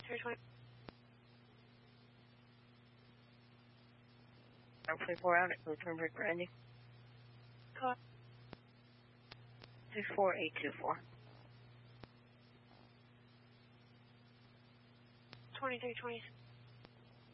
2320. 24 out at Lutheran Brick Branding. Call. 64824. 2320.